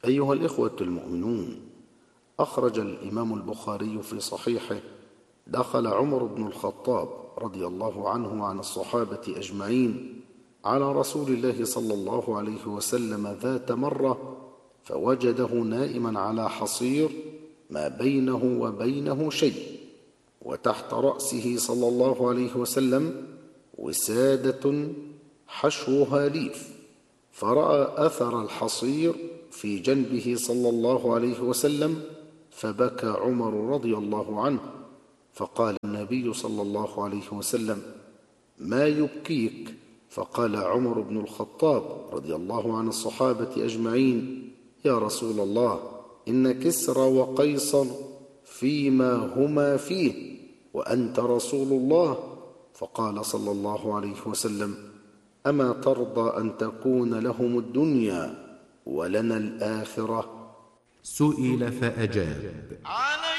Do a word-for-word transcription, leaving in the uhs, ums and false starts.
أيها الإخوة المؤمنون، أخرج الإمام البخاري في صحيحه: دخل عمر بن الخطاب رضي الله عنه عن الصحابة أجمعين على رسول الله صلى الله عليه وسلم ذات مرة، فوجده نائما على حصير ما بينه وبينه شيء، وتحت رأسه صلى الله عليه وسلم وسادة حشوها ليف، فرأى أثر الحصير في جنبه صلى الله عليه وسلم، فبكى عمر رضي الله عنه، فقال النبي صلى الله عليه وسلم: ما يبكيك؟ فقال عمر بن الخطاب رضي الله عن الصحابة أجمعين: يا رسول الله، إن كسرى وقيصر فيما هما فيه، وأنت رسول الله. فقال صلى الله عليه وسلم: أما ترضى أن تكون لهم الدنيا ولنا الآخرة؟ سئل فأجاب: